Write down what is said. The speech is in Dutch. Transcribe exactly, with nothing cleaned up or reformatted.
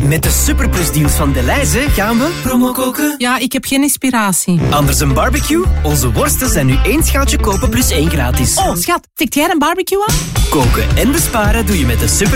Met de superplusdeals van Delhaize gaan we promo koken. Ja, ik heb geen inspiratie. Anders een barbecue? Onze worsten zijn nu één schaaltje kopen plus één gratis. Oh, schat, tikt jij een barbecue aan? Koken en besparen doe je met de super